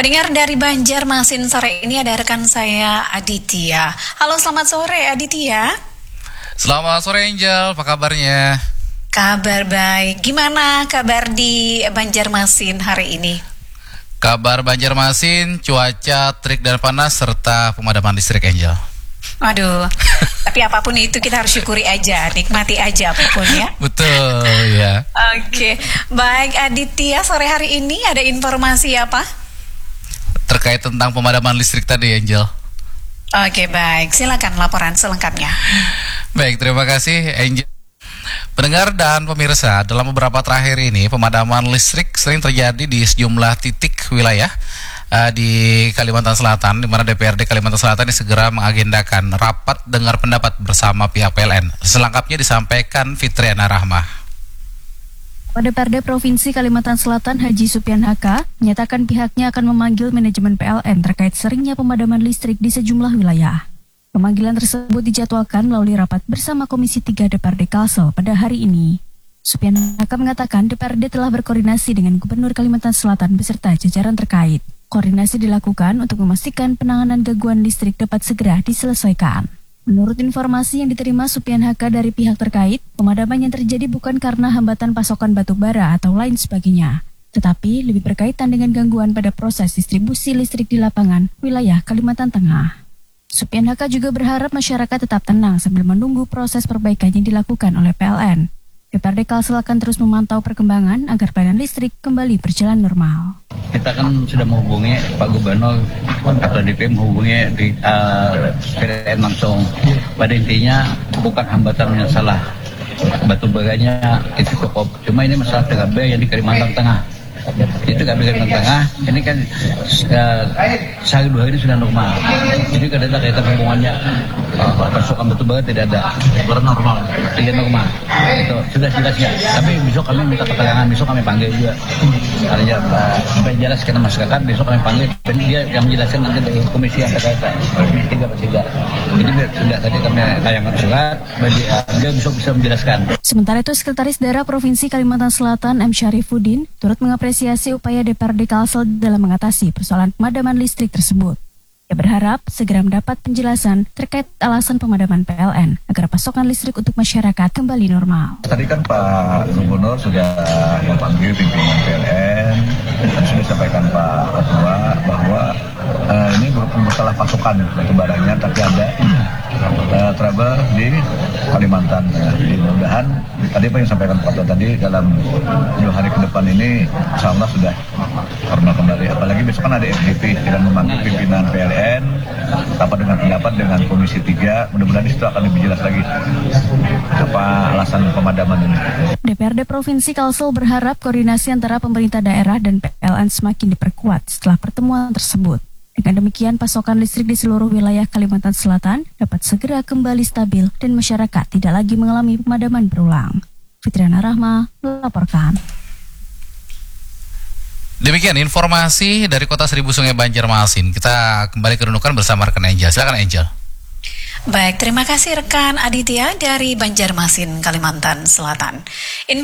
Pendengar dari Banjarmasin sore ini ada rekan saya Aditya. Halo, selamat sore Aditya. Selamat sore Angel, apa kabarnya? Kabar baik. Gimana kabar di Banjarmasin hari ini? Kabar Banjarmasin, cuaca terik dan panas serta pemadaman listrik Angel. Waduh, tapi apapun itu kita harus syukuri aja, nikmati aja apapun ya. Betul ya. Oke, baik Aditya, sore hari ini ada informasi apa? Terkait tentang pemadaman listrik tadi Angel. Oke, baik, silakan laporan selengkapnya. Baik, terima kasih Angel. Pendengar dan pemirsa, dalam beberapa terakhir ini pemadaman listrik sering terjadi di sejumlah titik wilayah di Kalimantan Selatan, di mana DPRD Kalimantan Selatan ini segera mengagendakan rapat dengar pendapat bersama pihak PLN. Selengkapnya disampaikan Fitriana Rahmah. DPRD Provinsi Kalimantan Selatan Haji Supian Haka menyatakan pihaknya akan memanggil manajemen PLN terkait seringnya pemadaman listrik di sejumlah wilayah. Pemanggilan tersebut dijadwalkan melalui rapat bersama Komisi 3 DPRD Kalsel pada hari ini. Supian Haka mengatakan DPRD telah berkoordinasi dengan Gubernur Kalimantan Selatan beserta jajaran terkait. Koordinasi dilakukan untuk memastikan penanganan gangguan listrik dapat segera diselesaikan. Menurut informasi yang diterima Supian Haka dari pihak terkait, pemadaman yang terjadi bukan karena hambatan pasokan batu bara atau lain sebagainya, tetapi lebih berkaitan dengan gangguan pada proses distribusi listrik di lapangan wilayah Kalimantan Tengah. Supian Haka juga berharap masyarakat tetap tenang sambil menunggu proses perbaikan yang dilakukan oleh PLN. DPRD Kalsel akan terus memantau perkembangan agar pelayanan listrik kembali berjalan normal. Kita kan sudah menghubungi Pak Gubernur atau DPM menghubungi di PLN langsung. Pada intinya bukan hambatan yang salah, batu baranya itu cukup. Cuma ini masalah TKB yang di Kalimantan Tengah. Itu TKB Kalimantan Tengah. Ini kan sehari 2 hari ini sudah normal. Jadi tidak ada kaitan hubungannya. Pasokan batu bara tidak ada. Normal. Tidak normal. Itu sudah jelasnya. Tapi besok kami minta keterangan, besok kami panggil juga. Artinya supaya jelas ke masyarakat, besok kami panggil. Dan dia yang menjelaskan nanti dari komisi yang terkait. Komisi 3 Pak Siga. Jadi sudah tadi kami tayangkan surat, dia besok bisa menjelaskan. Sementara itu, Sekretaris Daerah Provinsi Kalimantan Selatan M. Syarifuddin turut mengapresiasi upaya DPRD Kalsel dalam mengatasi persoalan pemadaman listrik tersebut. Ia berharap segera mendapat penjelasan terkait alasan pemadaman PLN agar pasokan listrik untuk masyarakat kembali normal. Tadi kan Pak Gubernur sudah memanggil pimpinan PLN dan sudah disampaikan Pak Ketua bahwa ini masalah pasokan batu baranya, tapi ada trouble di Kalimantan. Mudah-mudahan tadi apa yang disampaikan Pak Ketua tadi dalam 2 hari ke depan ini insya Allah sudah normal kembali. Apalagi besok kan ada FDP dan memanggil pimpinan PLN rapat dengan pendapat dengan Komisi 3. Mudah-mudahan itu akan lebih jelas lagi apa alasan pemadaman ini. DPRD Provinsi Kalsel berharap koordinasi antara pemerintah daerah dan PLN semakin diperkuat setelah pertemuan tersebut. Dengan demikian, pasokan listrik di seluruh wilayah Kalimantan Selatan dapat segera kembali stabil dan masyarakat tidak lagi mengalami pemadaman berulang. Fitriana Rahma melaporkan. Demikian informasi dari Kota Seribu Sungai Banjarmasin. Kita kembali ke Nunukan bersama rekan Angel. Silakan Angel. Baik, terima kasih rekan Aditya dari Banjarmasin, Kalimantan Selatan.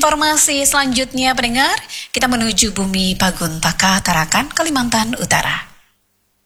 Informasi selanjutnya pendengar, kita menuju Bumi Paguntaka, Tarakan, Kalimantan Utara.